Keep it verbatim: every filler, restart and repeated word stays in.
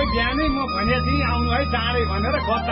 बिहानै म भने थिएँ आउनु है चाँडै भनेर